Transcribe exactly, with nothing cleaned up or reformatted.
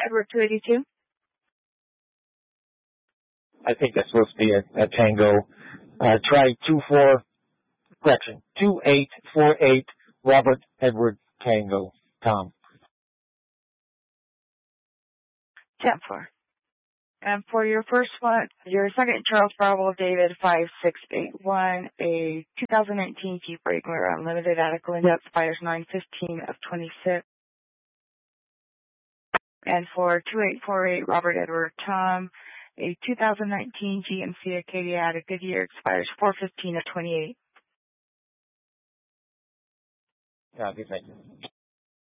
Edward two eighty-two. I think that's supposed to be a, a Tango. Uh, try two four, correction, two eight four eight, Robert Edward Tango, Tom. ten four. And for your first one, your second, Charles Bravo David five six eight one, a two thousand nineteen Jeep Wrangler Unlimited Attical Index, expires nine fifteen of twenty-six. And for two eight four eight, Robert Edward Tom, a two thousand nineteen G M C Acadia Attic Goodyear, expires four fifteen of twenty-eight. Yeah, thank you.